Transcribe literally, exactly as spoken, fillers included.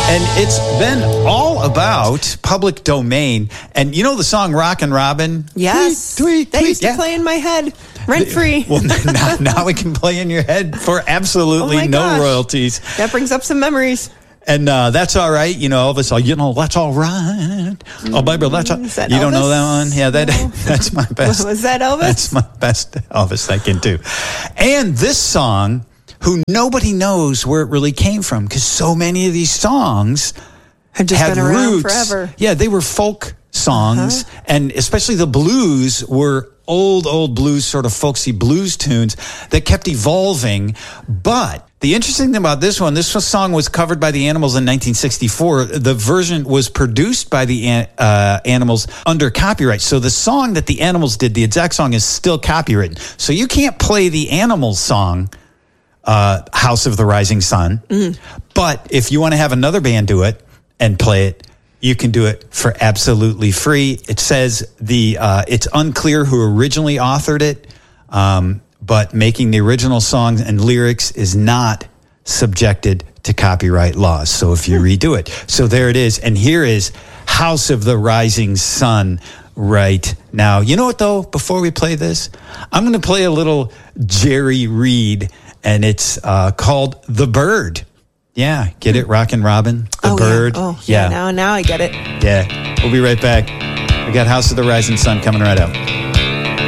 And it's been all about public domain. And you know the song Rockin' Robin? Yes. Tweet, tweet, that tweet. used to Yeah. play in my head, rent free. Well, now, now it can play in your head for absolutely Oh my no gosh. royalties. That brings up some memories. And uh, that's all right. You know, Elvis, you know, that's all right. Oh, baby, that's all, Is that you don't know Elvis? that one? Yeah, that No. that's my best. Was that Elvis? That's my best Elvis I can do. And this song, who nobody knows where it really came from, because so many of these songs Had just had been around roots. forever. Yeah, they were folk songs, Uh-huh. and especially the blues were old, old blues, sort of folksy blues tunes that kept evolving. But the interesting thing about this one, this song was covered by the Animals in nineteen sixty-four. The version was produced by the uh, Animals under copyright. So the song that the Animals did, the exact song, is still copywritten. So you can't play the Animals song, uh, House of the Rising Sun. Mm. But if you want to have another band do it and play it, you can do it for absolutely free. It says the uh, it's unclear who originally authored it, um, but making the original songs and lyrics is not subjected to copyright laws. So if you redo it, so there it is. And here is House of the Rising Sun right now. You know what though? Before we play this, I'm going to play a little Jerry Reed, and it's uh, called "The Bird." Yeah, get it? Rockin' Robin, the oh, bird. Yeah. Oh, yeah. yeah. Now, now I get it. Yeah. We'll be right back. We got House of the Rising Sun coming right up.